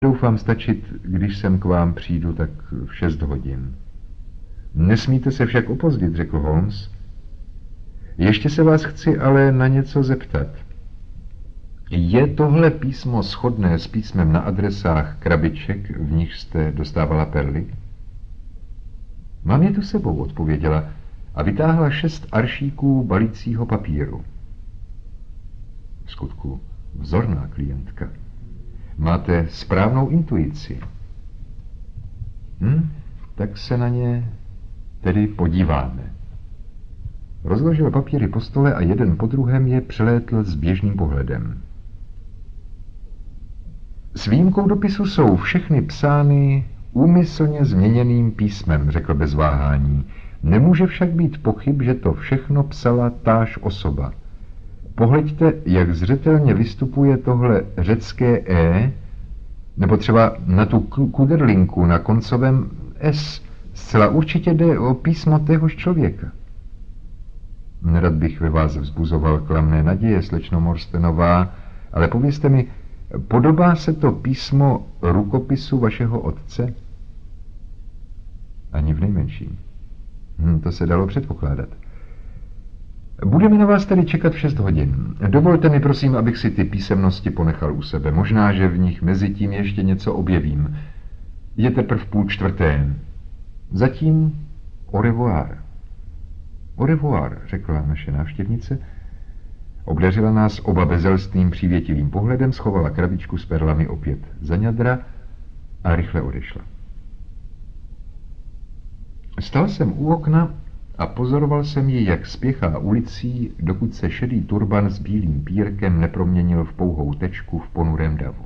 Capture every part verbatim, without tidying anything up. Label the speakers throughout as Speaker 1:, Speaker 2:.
Speaker 1: Doufám stačit, když sem k vám přijdu tak v šest hodin. Nesmíte se však opozdit, řekl Holmes. Ještě se vás chci ale na něco zeptat. Je tohle písmo shodné s písmem na adresách krabiček, v nich jste dostávala perly? Mám je tu sebou, odpověděla a vytáhla šest aršíků balícího papíru. V skutku vzorná klientka. Máte správnou intuici. Hm, tak se na ně tedy podíváme. Rozložil papíry po stole a jeden po druhém je přelétl s běžným pohledem. S výjimkou dopisu jsou všechny psány úmyslně změněným písmem, řekl bez váhání. Nemůže však být pochyb, že to všechno psala táž osoba. Pohleďte, jak zřetelně vystupuje tohle řecké E, nebo třeba na tu kuderlinku na koncovém S. Zcela určitě jde o písmo téhož člověka. Nerad bych ve vás vzbuzoval klamné naděje, slečno Morstenová, ale povězte mi, podobá se to písmo rukopisu vašeho otce? Ani v nejmenším. Hm, to se dalo předpokládat. Budeme na vás tady čekat v šest hodin. Dovolte mi, prosím, abych si ty písemnosti ponechal u sebe. Možná, že v nich mezi tím ještě něco objevím. Je teprv půl čtvrté. Zatím au revoir. Au revoir, řekla naše návštěvnice. Obdařila nás oba bezelstným přívětivým pohledem, schovala krabičku s perlami opět za ňadra a rychle odešla. Stal jsem u okna a pozoroval jsem ji, jak spěchá ulicí, dokud se šedý turban s bílým pírkem neproměnil v pouhou tečku v ponurém davu.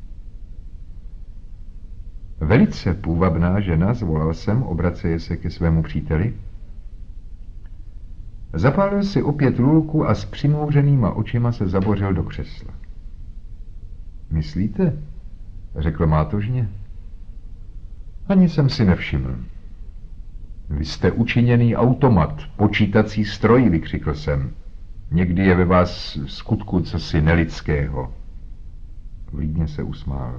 Speaker 1: Velice půvabná žena, zvolal jsem, obraceje se ke svému příteli. Zapálil si opět lulku a s přimouřenýma očima se zabořil do křesla. Myslíte? Řekl mátožně. Ani jsem si nevšiml. Vy jste učiněný automat, počítací stroj, vykřikl jsem. Někdy je ve vás v skutku cosi nelidského. Vlídně se usmál.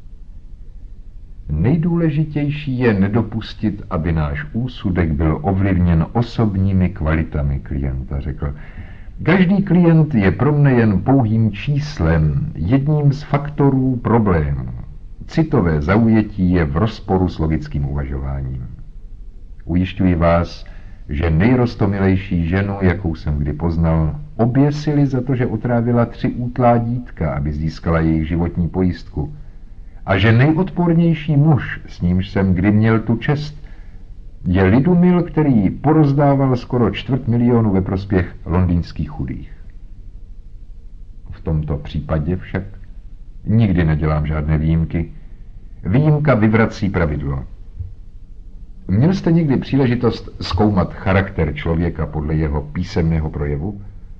Speaker 1: Nejdůležitější je nedopustit, aby náš úsudek byl ovlivněn osobními kvalitami klienta, řekl. Každý klient je pro mne jen pouhým číslem, jedním z faktorů problému. Citové zaujetí je v rozporu s logickým uvažováním. Ujišťuji vás, že nejrostomilejší ženu, jakou jsem kdy poznal, oběsili za to, že otrávila tři útlá dítka, aby získala jejich životní pojistku. A že nejodpornější muž, s nímž jsem kdy měl tu čest, je lidumil, který porozdával skoro čtvrt milionu ve prospěch londýnských chudých. V tomto případě však nikdy nedělám žádné výjimky. Výjimka vyvrací pravidlo. Měl jste někdy příležitost zkoumat charakter člověka podle jeho písemného projevu?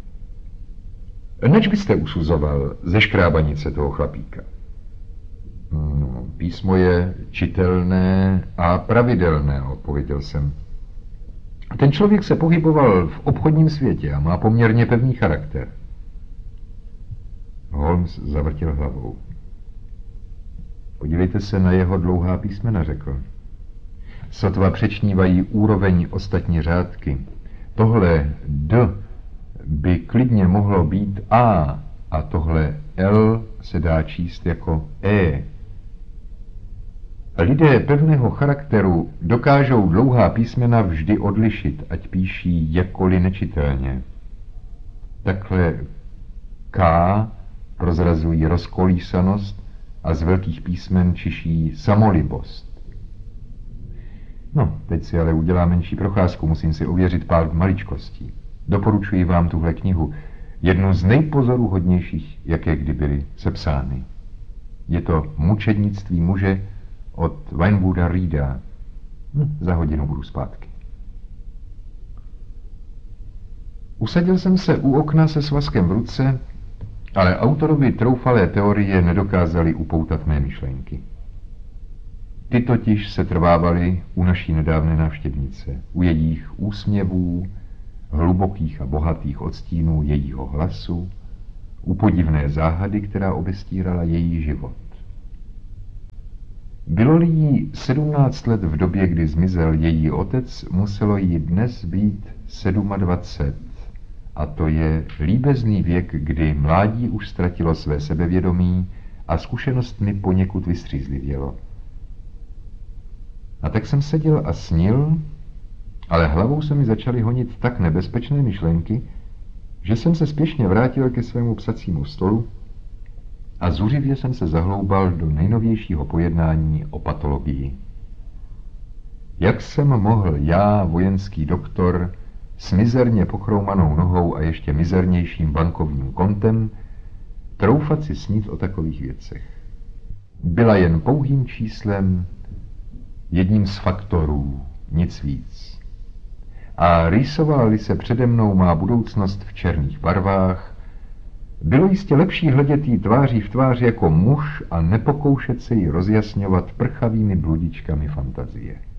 Speaker 1: Neč byste usuzoval ze škrábanice toho chlapíka? No, písmo je čitelné a pravidelné, odpověděl jsem. Ten člověk se pohyboval v obchodním světě a má poměrně pevný charakter. Holmes zavrtěl hlavou. Podívejte se na jeho dlouhá písmena, řekl. Sotva přečnívají úroveň ostatní řádky. Tohle D by klidně mohlo být A a tohle L se dá číst jako E. Lidé pevného charakteru dokážou dlouhá písmena vždy odlišit, ať píší jakkoliv nečitelně. Takhle K prozrazují rozkolísanost a z velkých písmen čiší samolibost. No, teď si ale udělám menší procházku, musím si ověřit pár maličkostí. Doporučuji vám tuhle knihu, jednu z nejpozoruhodnějších, jaké kdy byly sepsány. Je to Mučednictví muže od Winewooda Reeda. Hm, za hodinu budu zpátky. Usadil jsem se u okna se svazkem v ruce, ale autorovi troufalé teorie nedokázali upoutat mé myšlenky. Ty totiž se trvávaly u naší nedávné návštěvnice, u jejich úsměvů, hlubokých a bohatých odstínů jejího hlasu, u podivné záhady, která obestírala její život. Bylo-li jí sedmnáct let v době, kdy zmizel její otec, muselo jí dnes být dvacet sedm. A to je líbezný věk, kdy mládí už ztratilo své sebevědomí a zkušenostmi poněkud vystřízlivělo. A tak jsem seděl a snil, ale hlavou se mi začaly honit tak nebezpečné myšlenky, že jsem se spěšně vrátil ke svému psacímu stolu a zuřivě jsem se zahloubal do nejnovějšího pojednání o patologii. Jak jsem mohl já, vojenský doktor, s mizerně pochroumanou nohou a ještě mizernějším bankovním kontem, troufat si snít o takových věcech? Byla jen pouhým číslem, jedním z faktorů, nic víc. A rýsovala-li se přede mnou má budoucnost v černých barvách, bylo jistě lepší hledět jí tváří v tvář jako muž a nepokoušet se jí rozjasňovat prchavými bludičkami fantazie.